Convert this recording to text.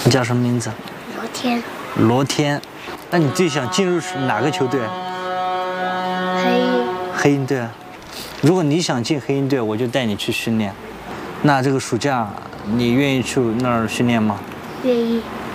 你叫什么名字？ 罗天。 罗天。那你最想进入哪个球队？ 黑鹰。 黑鹰队。如果你想进黑鹰队，我就带你去训练。那这个暑假你愿意去那儿训练吗？ 愿意。